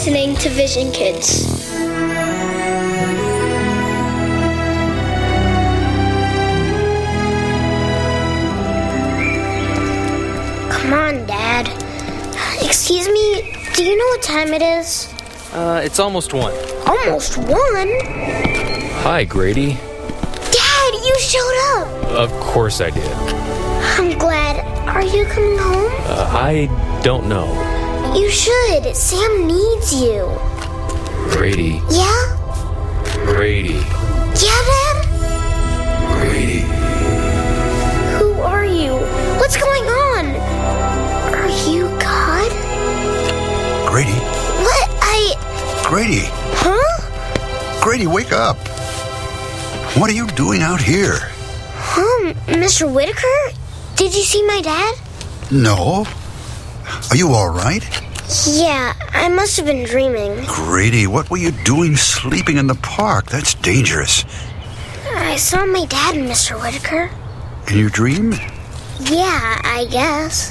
listening to Vision Kids. Come on, Dad. Excuse me, do you know what time it is? It's almost 1. Almost 1? Hi, Grady. Dad, you showed up! Of course I did. I'm glad. Are you coming home? I don't know. You should. Sam needs you. Grady. Yeah? Grady. Yeah, Dad? Grady. Who are you? What's going on? Are you God? Grady? What? Grady! Huh? Grady, wake up! What are you doing out here? Mr. Whitaker? Did you see my dad? No. Are you all right? Yeah, I must have been dreaming. Grady, what were you doing sleeping in the park? That's dangerous. I saw my dad, Mr. Whitaker. In your dream? Yeah, I guess.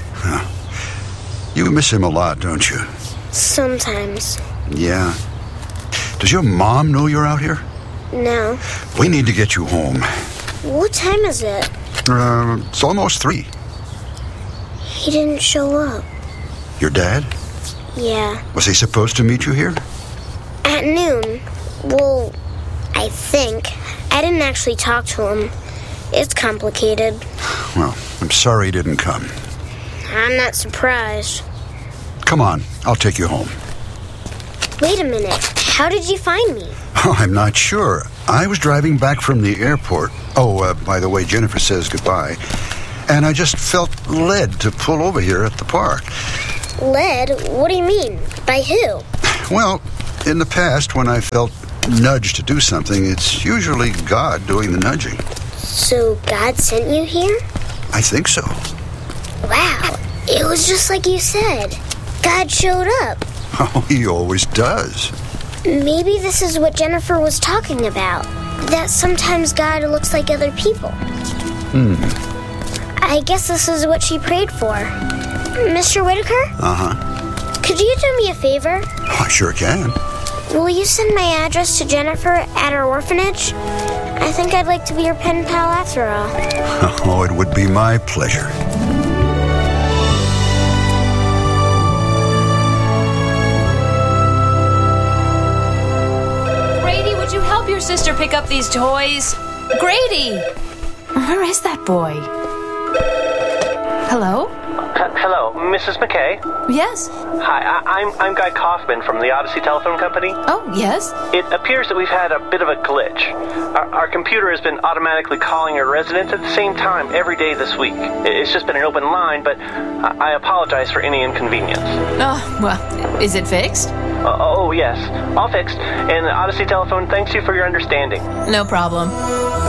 You miss him a lot, don't you? Sometimes. Yeah. Does your mom know you're out here? No. We need to get you home. What time is it? It's almost 3. He didn't show up. Your dad? Yeah. Was he supposed to meet you here? At noon. Well, I think. I didn't actually talk to him. It's complicated. Well, I'm sorry he didn't come. I'm not surprised. Come on, I'll take you home. Wait a minute. How did you find me? Oh, I'm not sure. I was driving back from the airport. Oh, by the way, Jennifer says goodbye. And I just felt led to pull over here at the park. Led? What do you mean? By who? Well, in the past, when I felt nudged to do something, it's usually God doing the nudging. So God sent you here? I think so. Wow. It was just like you said. God showed up. Oh, he always does. Maybe this is what Jennifer was talking about. That sometimes God looks like other people. I guess this is what she prayed for. Mr. Whitaker? Uh-huh. Could you do me a favor? I sure can. Will you send my address to Jennifer at our orphanage? I think I'd like to be your pen pal after all. Oh, it would be my pleasure. Grady, would you help your sister pick up these toys? Grady! Where is that boy? Hello? Hello, Mrs. McKay? Yes. Hi, I'm Guy Kaufman from the Odyssey Telephone Company. Oh, yes. It appears that we've had a bit of a glitch. Our computer has been automatically calling your residents at the same time every day this week. It's just been an open line, but I apologize for any inconvenience. Oh, well, is it fixed? Oh, yes, all fixed. And Odyssey Telephone thanks you for your understanding. No problem.